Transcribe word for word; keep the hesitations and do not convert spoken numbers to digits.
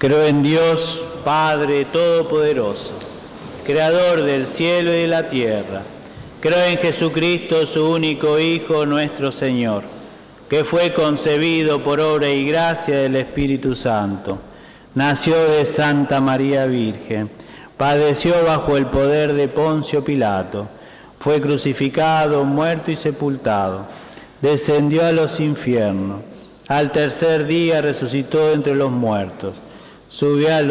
Creo en Dios, Padre Todopoderoso, Creador del cielo y de la tierra. Creo en Jesucristo, su único Hijo, nuestro Señor, que fue concebido por obra y gracia del Espíritu Santo. Nació de Santa María Virgen, padeció bajo el poder de Poncio Pilato, fue crucificado, muerto y sepultado, descendió a los infiernos, al tercer día resucitó entre los muertos, subió al